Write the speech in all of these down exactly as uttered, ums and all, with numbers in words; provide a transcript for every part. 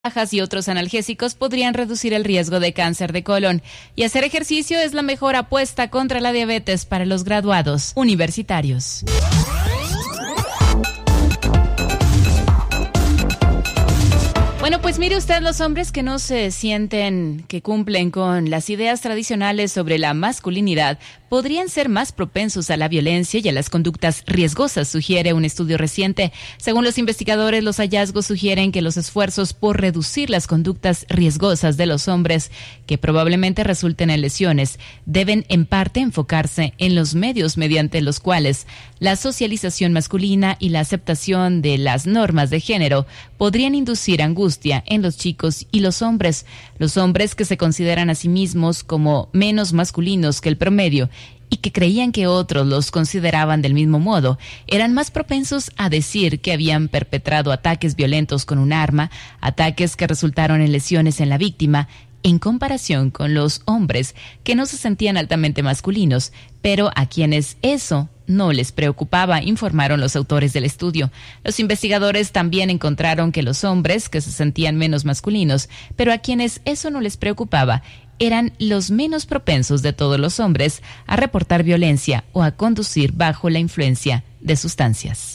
bajas y otros analgésicos podrían reducir el riesgo de cáncer de colon. Y hacer ejercicio es la mejor apuesta contra la diabetes para los graduados universitarios. Bueno, pues mire usted, los hombres que no se sienten que cumplen con las ideas tradicionales sobre la masculinidad podrían ser más propensos a la violencia y a las conductas riesgosas, sugiere un estudio reciente. Según los investigadores, los hallazgos sugieren que los esfuerzos por reducir las conductas riesgosas de los hombres, que probablemente resulten en lesiones, deben en parte enfocarse en los medios mediante los cuales la socialización masculina y la aceptación de las normas de género podrían inducir angustia en los chicos y los hombres. Los hombres que se consideran a sí mismos como menos masculinos que el promedio y que creían que otros los consideraban del mismo modo, eran más propensos a decir que habían perpetrado ataques violentos con un arma, ataques que resultaron en lesiones en la víctima, en comparación con los hombres que no se sentían altamente masculinos, pero a quienes eso no les preocupaba, informaron los autores del estudio. Los investigadores también encontraron que los hombres que se sentían menos masculinos, pero a quienes eso no les preocupaba, eran los menos propensos de todos los hombres a reportar violencia o a conducir bajo la influencia de sustancias.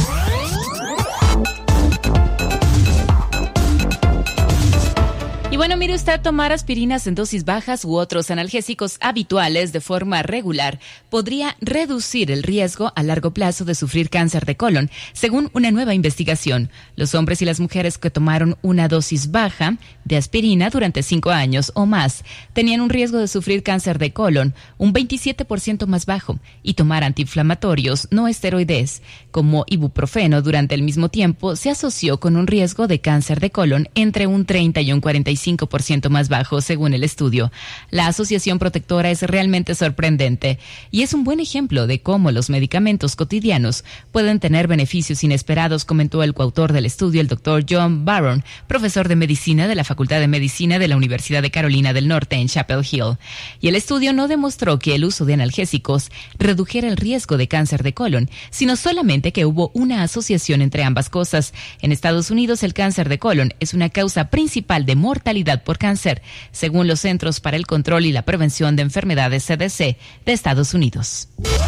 Y bueno, mire usted, tomar aspirinas en dosis bajas u otros analgésicos habituales de forma regular podría reducir el riesgo a largo plazo de sufrir cáncer de colon, según una nueva investigación. Los hombres y las mujeres que tomaron una dosis baja de aspirina durante cinco años o más tenían un riesgo de sufrir cáncer de colon un veintisiete por ciento más bajo, y tomar antiinflamatorios no esteroides como ibuprofeno durante el mismo tiempo se asoció con un riesgo de cáncer de colon entre un treinta y un cuarenta y cinco por ciento más bajo, según el estudio. La asociación protectora es realmente sorprendente y es un buen ejemplo de cómo los medicamentos cotidianos pueden tener beneficios inesperados, comentó el coautor del estudio, el doctor John Barron, profesor de medicina de la Facultad de Medicina de la Universidad de Carolina del Norte en Chapel Hill. Y el estudio no demostró que el uso de analgésicos redujera el riesgo de cáncer de colon, sino solamente que hubo una asociación entre ambas cosas. En Estados Unidos, el cáncer de colon es una causa principal de mortalidad por cáncer, según los Centros para el Control y la Prevención de Enfermedades C D C de Estados Unidos.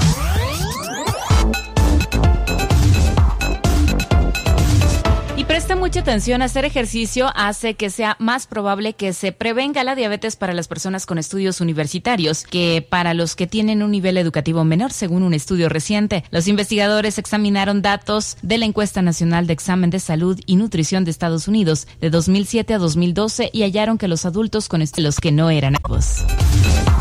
Y presta mucha atención, hacer ejercicio hace que sea más probable que se prevenga la diabetes para las personas con estudios universitarios que para los que tienen un nivel educativo menor, según un estudio reciente. Los investigadores examinaron datos de la Encuesta Nacional de Examen de Salud y Nutrición de Estados Unidos de dos mil siete a dos mil doce y hallaron que los adultos con estudios que no eran activos